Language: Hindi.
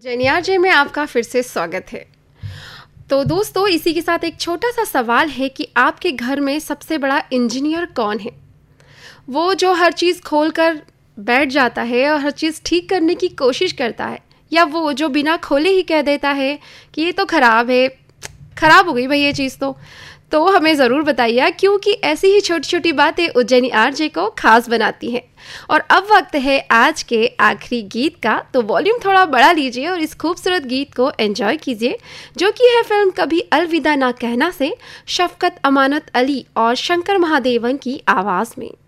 जनियार में आपका फिर से स्वागत है। तो दोस्तों, इसी के साथ एक छोटा सा सवाल है कि आपके घर में सबसे बड़ा इंजीनियर कौन है? वो जो हर चीज़ खोल कर बैठ जाता है और हर चीज़ ठीक करने की कोशिश करता है, या वो जो बिना खोले ही कह देता है कि ये तो ख़राब है, ख़राब हो गई भाई ये चीज़ तो हमें ज़रूर बताइए, क्योंकि ऐसी ही छोटी छोटी बातें उज्जैनी आरजे को खास बनाती हैं। और अब वक्त है आज के आखिरी गीत का, तो वॉल्यूम थोड़ा बढ़ा लीजिए और इस खूबसूरत गीत को एंजॉय कीजिए, जो कि है फिल्म कभी अलविदा ना कहना से शफकत अमानत अली और शंकर महादेवन की आवाज़ में।